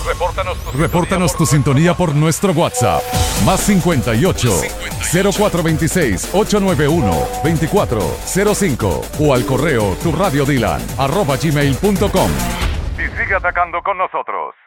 Repórtanos tu sintonía por nuestro WhatsApp. Más 58 0426 891 2405 o al correo turradiodilan@gmail.com. Y sigue atacando con nosotros.